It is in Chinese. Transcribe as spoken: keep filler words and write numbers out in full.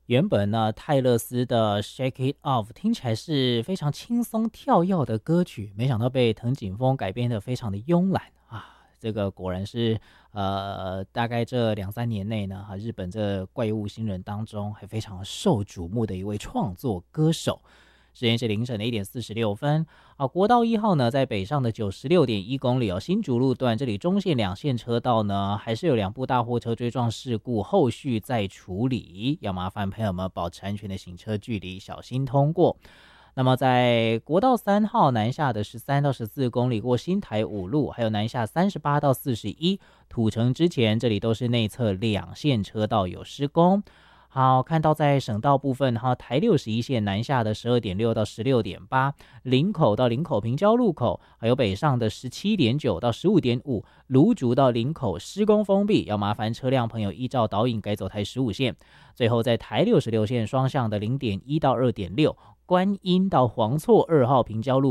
原本呢，泰勒斯的《Shake It Off》听起来是非常轻松跳跃的歌曲，没想到被藤井风改编得非常的慵懒啊！这个果然是呃，大概这两三年内呢，日本这怪物新人当中还非常受瞩目的一位创作歌手。时间是凌晨的一点四十六分啊，国道一号呢，在北上的九十六点一公里哦，新竹路段这里中线两线车道呢，还是有两部大货车追撞事故，后续再处理，要麻烦朋友们保持安全的行车距离，小心通过。那么在国道三号南下的十三到十四公里过新台五路，还有南下三十八到四十一土城之前，这里都是内侧两线车道有施工。好，看到在省道部分，哈，台六十一线南下的十二点六到十六点八，林口到林口平交路口，还有北上的十七点九到十五点五，芦竹到林口施工封闭，要麻烦车辆朋友依照导引改走台十五线。最后在台六十六线双向的零点一到二点六，观音到黄厝二号平交路